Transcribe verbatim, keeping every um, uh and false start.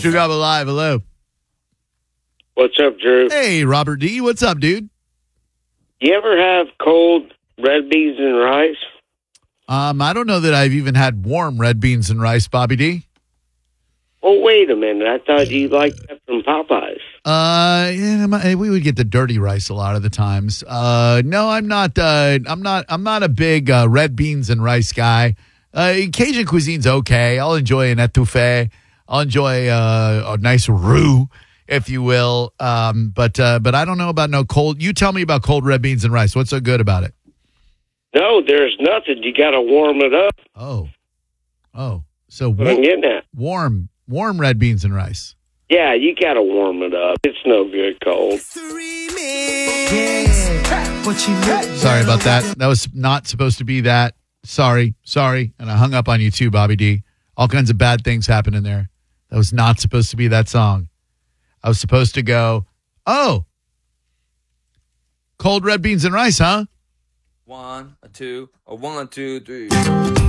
Drew Garabo Live. Hello. What's up, Drew? Hey, Robert D. What's up, dude? You ever have cold red beans and rice? Um, I don't know that I've even had warm red beans and rice, Bobby D. Oh, wait a minute. I thought you liked that from Popeyes. Uh, yeah, we would get the dirty rice a lot of the times. Uh, no, I'm not. Uh, I'm not. I'm not a big uh, red beans and rice guy. Uh, Cajun cuisine's okay. I'll enjoy an etouffee. I'll enjoy uh, a nice roux, if you will. Um, but uh, but I don't know about no cold. You tell me about cold red beans and rice. What's so good about it? No, there's nothing. You got to warm it up. Oh, oh, so What I'm getting at. warm, warm red beans and rice. Yeah, you got to warm it up. It's no good cold. Sorry about that. That was not supposed to be that. Sorry, sorry. And I hung up on you too, Bobby D. All kinds of bad things happened in there. That was not supposed to be that song. I was supposed to go, oh, cold red beans and rice, huh? One, a two, a one, two, three.